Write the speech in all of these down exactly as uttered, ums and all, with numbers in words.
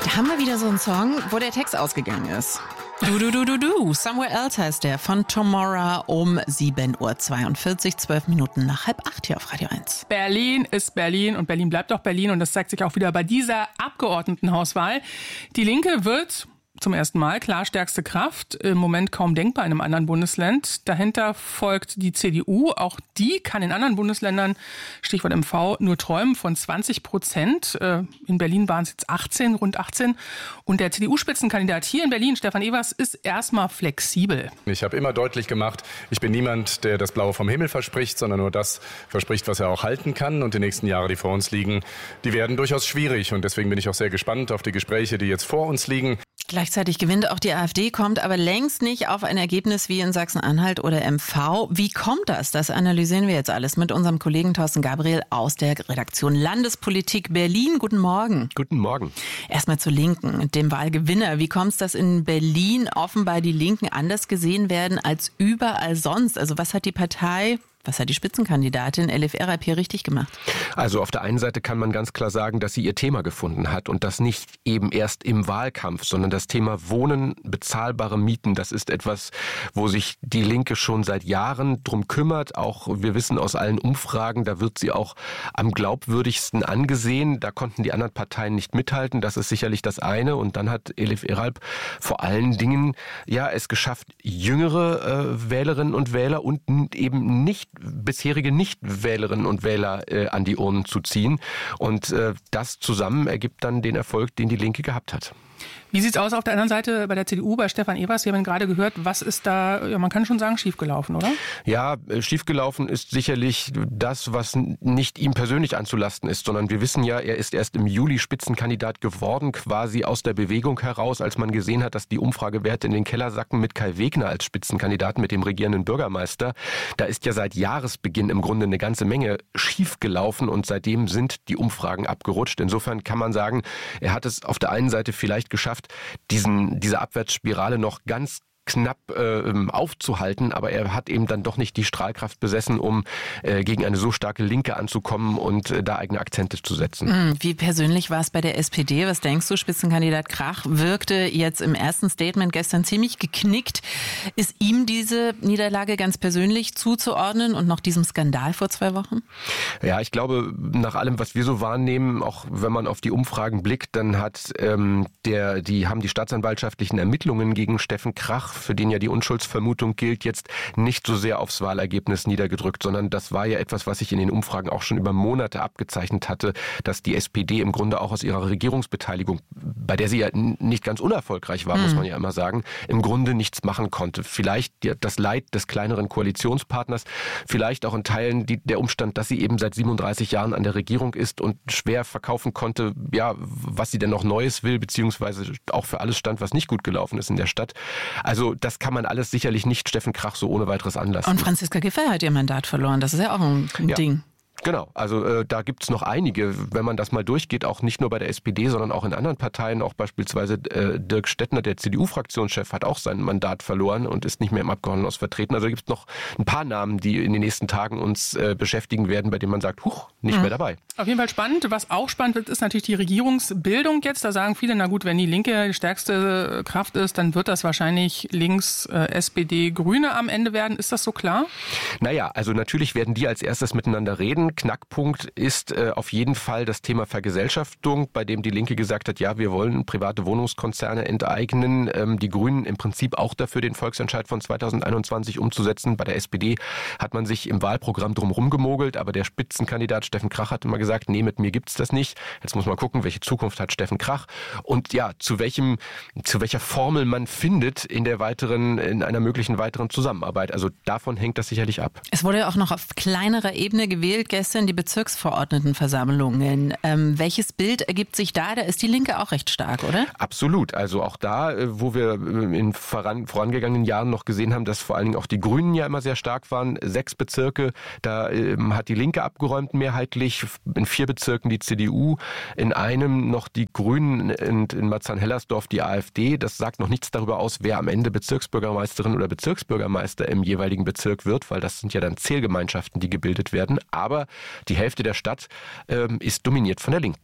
Haben wir wieder so einen Song, wo der Text ausgegangen ist. Du, du, du, du, du. Somewhere Else heißt der von Tomorrow um sieben Uhr zweiundvierzig, zwölf Minuten nach halb acht hier auf Radio eins. Berlin ist Berlin und Berlin bleibt auch Berlin und das zeigt sich auch wieder bei dieser Abgeordnetenhauswahl. Die Linke wird zum ersten Mal klar stärkste Kraft, im Moment kaum denkbar in einem anderen Bundesland. Dahinter folgt die C D U, auch die kann in anderen Bundesländern, Stichwort M V, nur träumen von zwanzig Prozent. In Berlin waren es jetzt achtzehn, rund achtzehn. Und der C D U-Spitzenkandidat hier in Berlin, Stefan Evers, ist erstmal flexibel. Ich habe immer deutlich gemacht, ich bin niemand, der das Blaue vom Himmel verspricht, sondern nur das verspricht, was er auch halten kann. Und die nächsten Jahre, die vor uns liegen, die werden durchaus schwierig. Und deswegen bin ich auch sehr gespannt auf die Gespräche, die jetzt vor uns liegen. Gleichzeitig gewinnt auch die AfD, kommt aber längst nicht auf ein Ergebnis wie in Sachsen-Anhalt oder M V. Wie kommt das? Das analysieren wir jetzt alles mit unserem Kollegen Thorsten Gabriel aus der Redaktion Landespolitik Berlin. Guten Morgen. Guten Morgen. Erstmal zur Linken, dem Wahlgewinner. Wie kommt es, dass in Berlin offenbar die Linken anders gesehen werden als überall sonst? Also was hat die Partei... Was hat die Spitzenkandidatin Elif Eralp hier richtig gemacht? Also auf der einen Seite kann man ganz klar sagen, dass sie ihr Thema gefunden hat und das nicht eben erst im Wahlkampf, sondern das Thema Wohnen, bezahlbare Mieten. Das ist etwas, wo sich die Linke schon seit Jahren drum kümmert. Auch wir wissen aus allen Umfragen, da wird sie auch am glaubwürdigsten angesehen. Da konnten die anderen Parteien nicht mithalten. Das ist sicherlich das eine. Und dann hat Elif Eralp vor allen Dingen ja es geschafft, jüngere äh, Wählerinnen und Wähler und eben nicht bisherige Nichtwählerinnen und Wähler äh, an die Urnen zu ziehen. Und äh, das zusammen ergibt dann den Erfolg, den die Linke gehabt hat. Wie sieht's aus auf der anderen Seite bei der C D U, bei Stefan Evers? Wir haben gerade gehört, was ist da, ja, man kann schon sagen, schiefgelaufen, oder? Ja, schiefgelaufen ist sicherlich das, was nicht ihm persönlich anzulasten ist, sondern wir wissen ja, er ist erst im Juli Spitzenkandidat geworden, quasi aus der Bewegung heraus, als man gesehen hat, dass die Umfragewerte in den Keller sacken mit Kai Wegner als Spitzenkandidaten, mit dem regierenden Bürgermeister. Da ist ja seit Jahresbeginn im Grunde eine ganze Menge schiefgelaufen und seitdem sind die Umfragen abgerutscht. Insofern kann man sagen, er hat es auf der einen Seite vielleicht geschafft, diesen, diese Abwärtsspirale noch ganz knapp äh, aufzuhalten, aber er hat eben dann doch nicht die Strahlkraft besessen, um äh, gegen eine so starke Linke anzukommen und äh, da eigene Akzente zu setzen. Wie persönlich war es bei der S P D? Was denkst du? Spitzenkandidat Krach wirkte jetzt im ersten Statement gestern ziemlich geknickt. Ist ihm diese Niederlage ganz persönlich zuzuordnen und noch diesem Skandal vor zwei Wochen? Ja, ich glaube, nach allem, was wir so wahrnehmen, auch wenn man auf die Umfragen blickt, dann hat ähm, der, die haben die staatsanwaltschaftlichen Ermittlungen gegen Steffen Krach, für den ja die Unschuldsvermutung gilt, jetzt nicht so sehr aufs Wahlergebnis niedergedrückt, sondern das war ja etwas, was sich in den Umfragen auch schon über Monate abgezeichnet hatte, dass die S P D im Grunde auch aus ihrer Regierungsbeteiligung, bei der sie ja nicht ganz unerfolgreich war, mhm. muss man ja immer sagen, im Grunde nichts machen konnte. Vielleicht das Leid des kleineren Koalitionspartners, vielleicht auch in Teilen die, der Umstand, dass sie eben seit siebenunddreißig Jahren an der Regierung ist und schwer verkaufen konnte, ja, was sie denn noch Neues will, beziehungsweise auch für alles stand, was nicht gut gelaufen ist in der Stadt. Also das kann man alles sicherlich nicht Steffen Krach so ohne weiteres anlassen. Und Franziska Giffey hat ihr Mandat verloren. Das ist ja auch ein, ein ja. Ding. Genau, also äh, da gibt's noch einige, wenn man das mal durchgeht, auch nicht nur bei der S P D, sondern auch in anderen Parteien, auch beispielsweise äh, Dirk Stettner, der C D U-Fraktionschef, hat auch sein Mandat verloren und ist nicht mehr im Abgeordnetenhaus vertreten. Also da gibt's noch ein paar Namen, die in den nächsten Tagen uns äh, beschäftigen werden, bei denen man sagt, huch, nicht mhm. mehr dabei. Auf jeden Fall spannend. Was auch spannend wird, ist natürlich die Regierungsbildung jetzt. Da sagen viele, na gut, wenn die Linke die stärkste Kraft ist, dann wird das wahrscheinlich links äh, S P D, Grüne am Ende werden. Ist das so klar? Naja, also natürlich werden die als erstes miteinander reden. Knackpunkt ist äh, auf jeden Fall das Thema Vergesellschaftung, bei dem die Linke gesagt hat, ja, wir wollen private Wohnungskonzerne enteignen. Ähm, die Grünen im Prinzip auch dafür, den Volksentscheid von zweitausendeinundzwanzig umzusetzen. Bei der S P D hat man sich im Wahlprogramm drumherum gemogelt, aber der Spitzenkandidat Steffen Krach hat immer gesagt, nee, mit mir gibt's das nicht. Jetzt muss man gucken, welche Zukunft hat Steffen Krach und ja, zu welchem, zu welcher Formel man findet in der weiteren, in einer möglichen weiteren Zusammenarbeit. Also davon hängt das sicherlich ab. Es wurde ja auch noch auf kleinerer Ebene gewählt gestern, die Bezirksverordnetenversammlungen. Ähm, welches Bild ergibt sich da? Da ist die Linke auch recht stark, oder? Absolut. Also auch da, wo wir in voran, vorangegangenen Jahren noch gesehen haben, dass vor allen Dingen auch die Grünen ja immer sehr stark waren. Sechs Bezirke, da ähm, hat die Linke abgeräumt mehrheitlich. In vier Bezirken die C D U, in einem noch die Grünen und in Marzahn-Hellersdorf die AfD. Das sagt noch nichts darüber aus, wer am Ende Bezirksbürgermeisterin oder Bezirksbürgermeister im jeweiligen Bezirk wird, weil das sind ja dann Zählgemeinschaften, die gebildet werden. Aber die Hälfte der Stadt ähm, ist dominiert von der Linken.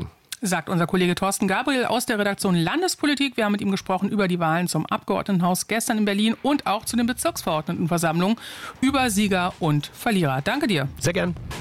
sagt unser Kollege Thorsten Gabriel aus der Redaktion Landespolitik. Wir haben mit ihm gesprochen über die Wahlen zum Abgeordnetenhaus gestern in Berlin und auch zu den Bezirksverordnetenversammlungen, über Sieger und Verlierer. Danke dir. Sehr gern.